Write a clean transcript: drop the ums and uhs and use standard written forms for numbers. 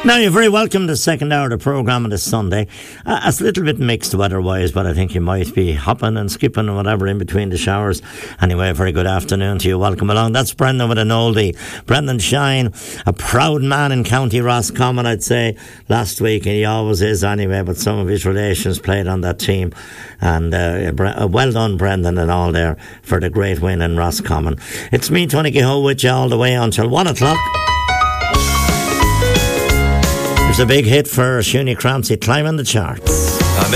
Now, you're very welcome to the second hour of the programme on this Sunday. It's a little bit mixed weather-wise, but I think you might be hopping and skipping and whatever in between the showers. Anyway, a very good afternoon to you. Welcome along. That's Brendan with an oldie. Brendan Shine, a proud man in County Roscommon, I'd say, last week, and he always is anyway, but some of his relations played on that team. And well done, Brendan, and all there for the great win in Roscommon. It's me, Tony Kehoe, with you all the way until 1 o'clock. It's a big hit for Siúní Clancy, climbing the charts.